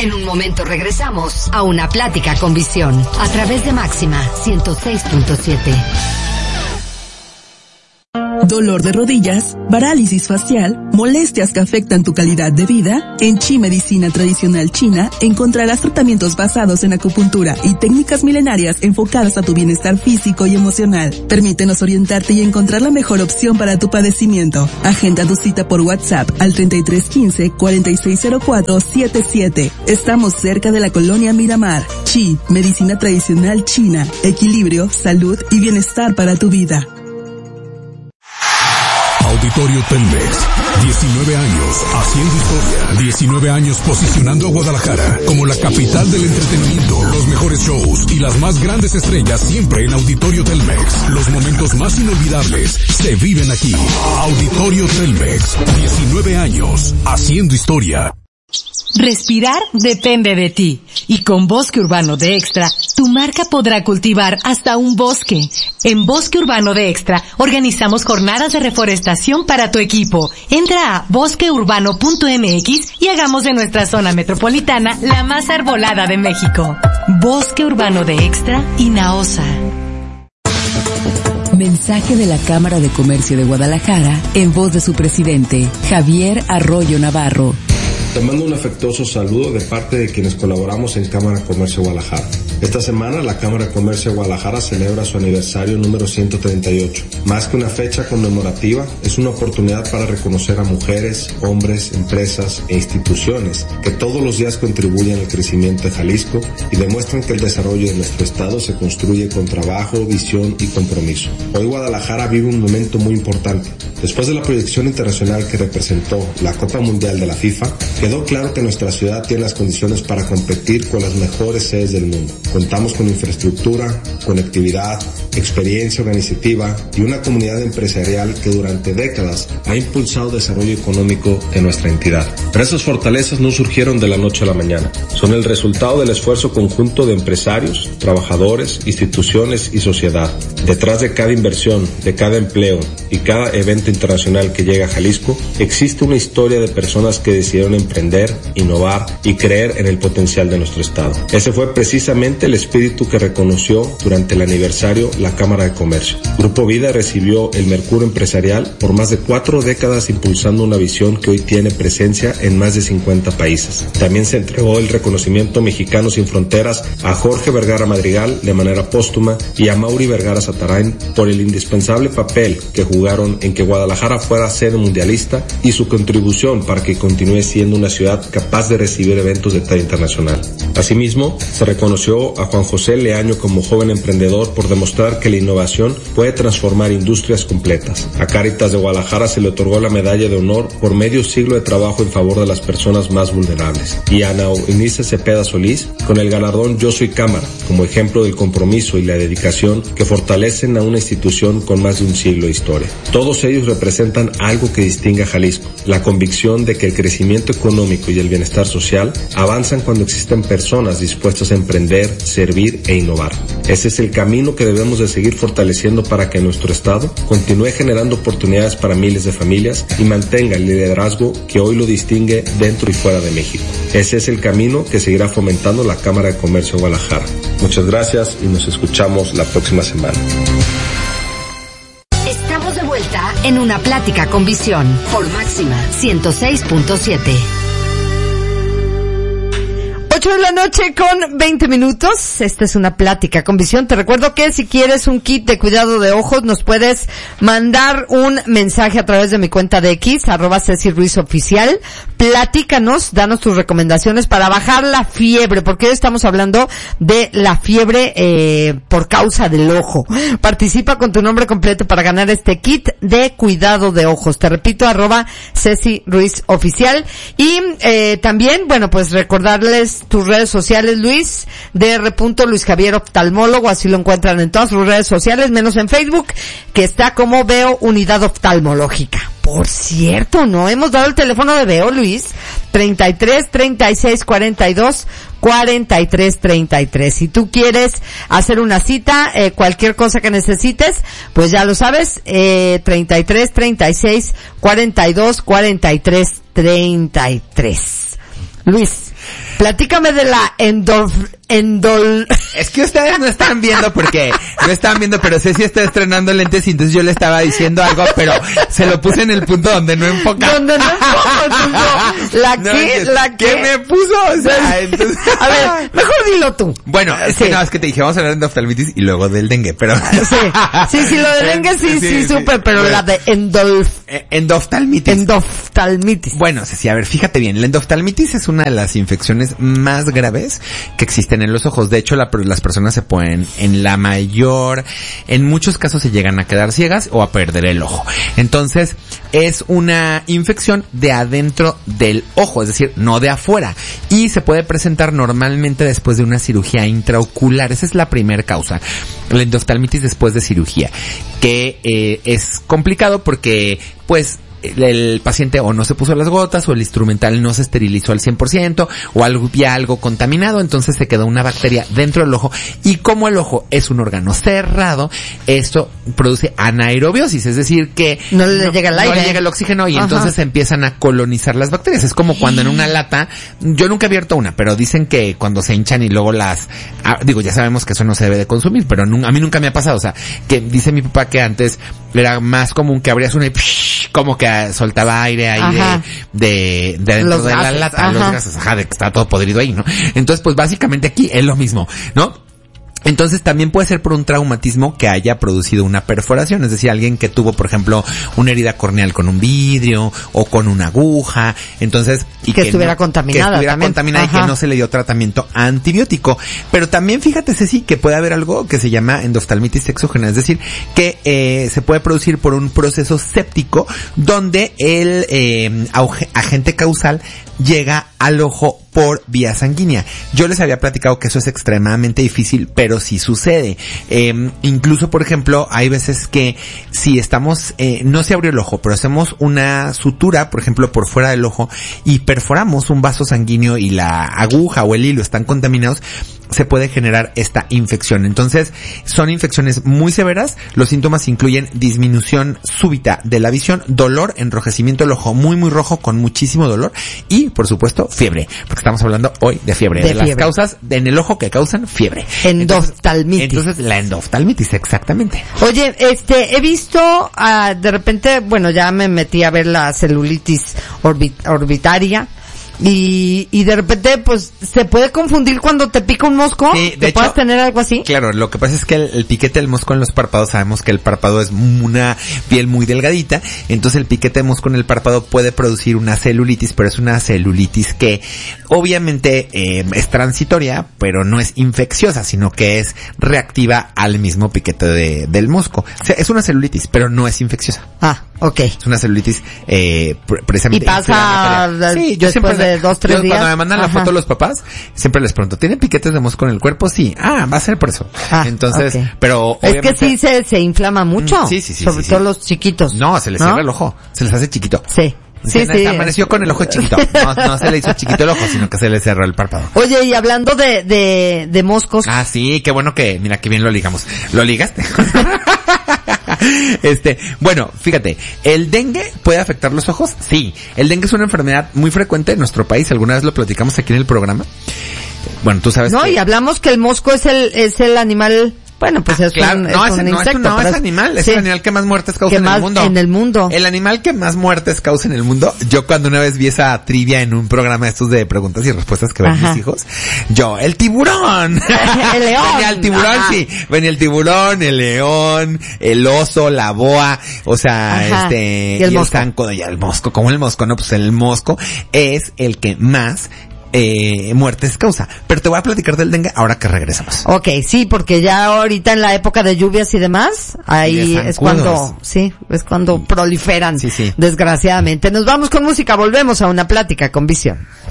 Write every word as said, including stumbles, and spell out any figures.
En un momento regresamos a Una Plática con Visión a través de Máxima ciento seis punto siete. Dolor de rodillas, parálisis facial, molestias que afectan tu calidad de vida. En Chi Medicina Tradicional China encontrarás tratamientos basados en acupuntura y técnicas milenarias enfocadas a tu bienestar físico y emocional. Permítenos orientarte y encontrar la mejor opción para tu padecimiento. Agenda tu cita por WhatsApp al treinta y tres quince, cuarenta y seis cero cuatro setenta y siete. Estamos cerca de la colonia Miramar. Chi Medicina Tradicional China. Equilibrio, salud y bienestar para tu vida. Auditorio Telmex, diecinueve años haciendo historia, diecinueve años posicionando a Guadalajara como la capital del entretenimiento, los mejores shows y las más grandes estrellas siempre en Auditorio Telmex. Los momentos más inolvidables se viven aquí. Auditorio Telmex, diecinueve años haciendo historia. Respirar depende de ti. Y con Bosque Urbano de Extra, tu marca podrá cultivar hasta un bosque. En Bosque Urbano de Extra, organizamos jornadas de reforestación para tu equipo. Entra a bosque urbano punto m x y hagamos de nuestra zona metropolitana la más arbolada de México. Bosque Urbano de Extra y Naosa. Mensaje de la Cámara de Comercio de Guadalajara en voz de su presidente, Javier Arroyo Navarro. Te mando un afectuoso saludo de parte de quienes colaboramos en Cámara de Comercio de Guadalajara. Esta semana la Cámara de Comercio de Guadalajara celebra su aniversario número ciento treinta y ocho. Más que una fecha conmemorativa, es una oportunidad para reconocer a mujeres, hombres, empresas e instituciones que todos los días contribuyen al crecimiento de Jalisco y demuestran que el desarrollo de nuestro estado se construye con trabajo, visión y compromiso. Hoy Guadalajara vive un momento muy importante. Después de la proyección internacional que representó la Copa Mundial de la FIFA, quedó claro que nuestra ciudad tiene las condiciones para competir con las mejores sedes del mundo. Contamos con infraestructura, conectividad, experiencia organizativa y una comunidad empresarial que durante décadas ha impulsado el desarrollo económico de nuestra entidad. Pero esas fortalezas no surgieron de la noche a la mañana. Son el resultado del esfuerzo conjunto de empresarios, trabajadores, instituciones y sociedad. Detrás de cada inversión, de cada empleo y cada evento internacional que llega a Jalisco, existe una historia de personas que decidieron emprender, innovar y creer en el potencial de nuestro estado. Ese fue precisamente el espíritu que reconoció durante el aniversario la Cámara de Comercio. Grupo Vida recibió el Mercurio Empresarial por más de cuatro décadas impulsando una visión que hoy tiene presencia en más de cincuenta países. También se entregó el reconocimiento Mexicano Sin Fronteras a Jorge Vergara Madrigal de manera póstuma y a Mauri Vergara Satarain por el indispensable papel que jugaron en que Guadalajara fuera sede mundialista y su contribución para que continúe siendo una ciudad capaz de recibir eventos de talla internacional. Asimismo, se reconoció a Juan José Leaño como joven emprendedor por demostrar que la innovación puede transformar industrias completas. A Cáritas de Guadalajara se le otorgó la medalla de honor por medio siglo de trabajo en favor de las personas más vulnerables. Y a Ana Eunice Cepeda Solís con el galardón Yo Soy Cámara, como ejemplo del compromiso y la dedicación que fortalecen a una institución con más de un siglo de historia. Todos ellos representan algo que distingue a Jalisco, la convicción de que el crecimiento económico y el bienestar social avanzan cuando existen personas dispuestas a emprender, servir e innovar. Ese es el camino que debemos de seguir fortaleciendo para que nuestro estado continúe generando oportunidades para miles de familias y mantenga el liderazgo que hoy lo distingue dentro y fuera de México. Ese es el camino que seguirá fomentando la Cámara de Comercio de Guadalajara. Muchas gracias y nos escuchamos la próxima semana. Estamos de vuelta en Una Plática con Visión por Máxima ciento seis punto siete. ocho de la noche con veinte minutos. Esta es Una Plática con Visión. Te recuerdo que si quieres un kit de cuidado de ojos, nos puedes mandar un mensaje a través de mi cuenta de X, arroba Ceci Ruiz Oficial. Platícanos, danos tus recomendaciones para bajar la fiebre, porque hoy estamos hablando de la fiebre eh, por causa del ojo. Participa con tu nombre completo para ganar este kit de cuidado de ojos. Te repito, arroba Ceci Ruiz Oficial. Y eh, también, bueno, pues recordarles tus redes sociales, Luis, dr. Luis Javier Oftalmólogo, así lo encuentran en todas sus redes sociales, menos en Facebook, que está como Veo Unidad Oftalmológica. Por cierto, no hemos dado el teléfono de Veo, Luis, treinta y tres, treinta y seis, cuarenta y dos, cuarenta y tres, treinta y tres. Si tú quieres hacer una cita, eh, cualquier cosa que necesites, pues ya lo sabes, eh, treinta y tres, treinta y seis, cuarenta y dos, cuarenta y tres, treinta y tres. Luis, Platícame de la endorf... Endol... Es que ustedes no están viendo porque no están viendo, pero Ceci está estrenando lentes y entonces yo le estaba diciendo algo, pero se lo puse en el punto donde no enfoca. Donde no enfoca. La no, que, la que... ¿Qué me puso? O sea, entonces... A ver, mejor dilo tú. Bueno, es sí. que no, es que te dije, vamos a hablar de endoftalmitis y luego del dengue, pero... Sí, sí, sí, lo de dengue sí, sí, sí, sí supe, pero bueno, la de endolf... Endoftalmitis. Endoftalmitis. Bueno, Ceci, a ver, fíjate bien, la endoftalmitis es una de las infecciones más graves que existen en los ojos. De hecho, la, las personas se pueden, en la mayor, en muchos casos se llegan a quedar ciegas o a perder el ojo. Entonces, es una infección de adentro del ojo, es decir, no de afuera. Y se puede presentar normalmente después de una cirugía intraocular. Esa es la primera causa. La endoftalmitis después de cirugía. Que eh, es complicado porque, pues, el paciente o no se puso las gotas o el instrumental no se esterilizó al cien por ciento o algo, ya algo contaminado, entonces se quedó una bacteria dentro del ojo y como el ojo es un órgano cerrado, esto produce anaerobiosis, es decir que no le no, llega el aire, no le llega el oxígeno y Ajá. entonces empiezan a colonizar las bacterias. Es como cuando en una lata, yo nunca he abierto una, pero dicen que cuando se hinchan y luego las, ah, digo, ya sabemos que eso no se debe de consumir, pero no, a mí nunca me ha pasado, o sea, que dice mi papá que antes era más común que abrías una y psh, como que soltaba aire ahí de, de, de dentro los de gases, la lata, ajá. los gases, ajá, de que está todo podrido ahí, ¿no? Entonces, pues básicamente aquí es lo mismo, ¿no? Entonces también puede ser por un traumatismo que haya producido una perforación, es decir, alguien que tuvo, por ejemplo, una herida corneal con un vidrio o con una aguja, entonces y que, que estuviera no, contaminada, que estuviera también. contaminada Ajá. y que no se le dio tratamiento antibiótico. Pero también fíjate, Ceci, que puede haber algo que se llama endoftalmitis exógena, es decir, que eh, se puede producir por un proceso séptico donde el eh, agente causal llega al ojo por vía sanguínea. Yo les había platicado que eso es extremadamente difícil, pero sí sucede. Eh, incluso, por ejemplo, hay veces que si estamos, eh, no se abrió el ojo, pero hacemos una sutura, por ejemplo, por fuera del ojo y perforamos un vaso sanguíneo y la aguja o el hilo están contaminados, se puede generar esta infección. Entonces, son infecciones muy severas. Los síntomas incluyen disminución súbita de la visión, dolor, enrojecimiento del ojo muy muy rojo con muchísimo dolor y, por supuesto, fiebre, porque estamos hablando hoy de fiebre, de, de fiebre. Las causas de, en el ojo que causan fiebre. Endoftalmitis. Entonces, entonces la endoftalmitis, exactamente. Oye, este, he visto, uh, de repente, bueno, ya me metí a ver la celulitis orbit- orbitaria. Y, y de repente, pues, se puede confundir cuando te pica un mosco. Sí, ¿Te puedes tener algo así? Claro, lo que pasa es que el, el piquete del mosco en los párpados, sabemos que el párpado es una piel muy delgadita, entonces el piquete de mosco en el párpado puede producir una celulitis, pero es una celulitis que obviamente eh, es transitoria, pero no es infecciosa, sino que es reactiva al mismo piquete de, del mosco. O sea, es una celulitis, pero no es infecciosa. Ah, ok. Es una celulitis eh, precisamente. Y pasa sí, yo después siempre, de dos, tres yo, días. Cuando me mandan Ajá. la foto los papás, siempre les pregunto, ¿tienen piquetes de mosco en el cuerpo? Sí. Ah, va a ser por eso. Ah, Entonces, okay. pero es que sí se, se inflama mucho. Sí, sí, sí. Sobre sí, todo sí. los chiquitos. No, se les ¿no? cierra el ojo. Se les hace chiquito. Sí. Sí, se sí. Amaneció con el ojo chiquito. No, no se le hizo chiquito el ojo, sino que se le cerró el párpado. Oye, y hablando de, de, de moscos. Ah, sí, qué bueno que, mira, qué bien lo ligamos. ¿Lo ligaste? Este, bueno, fíjate, ¿el dengue puede afectar los ojos? Sí. El dengue es una enfermedad muy frecuente en nuestro país. Alguna vez lo platicamos aquí en el programa. Bueno, tú sabes No, que... y hablamos que el mosco es el, es el animal... Bueno, pues ah, es, claro. un, no, es un ese, insecto. No, es, no, es es, animal, es sí. el animal que más muertes causa que en más el mundo. en el mundo. El animal que más muertes causa en el mundo. Yo cuando una vez vi esa trivia en un programa de estos de preguntas y respuestas que ven Ajá. mis hijos, yo, el tiburón. El león. Venía el tiburón, Ajá. sí. Venía el tiburón, el león, el oso, la boa, o sea, Ajá. este, y el y mosco. el zanco, y el mosco. ¿Cómo el mosco? No, pues el mosco es el que más Eh, muertes causa. Pero te voy a platicar del dengue ahora que regresamos. Ok, sí, porque ya ahorita en la época de lluvias y demás, ahí es cuando, sí, es cuando proliferan, sí, sí. desgraciadamente. Nos vamos con música, volvemos a Una Plática con Visión.